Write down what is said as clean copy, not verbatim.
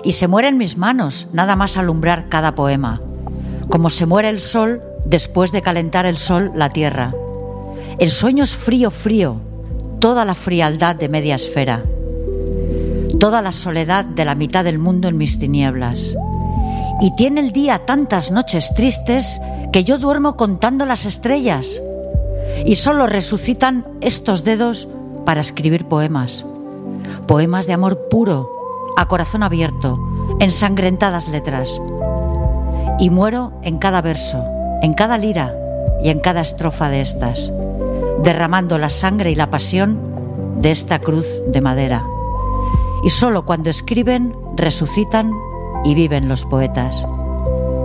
y se muere en mis manos nada más alumbrar cada poema, como se muere el sol después de calentar el sol la tierra. El sueño es frío, frío, toda la frialdad de media esfera, toda la soledad de la mitad del mundo en mis tinieblas. Y tiene el día tantas noches tristes que yo duermo contando las estrellas y solo resucitan estos dedos para escribir poemas, poemas de amor puro, a corazón abierto, ensangrentadas letras. Y muero en cada verso, en cada lira y en cada estrofa de estas, derramando la sangre y la pasión de esta cruz de madera. Y solo cuando escriben resucitan y viven los poetas.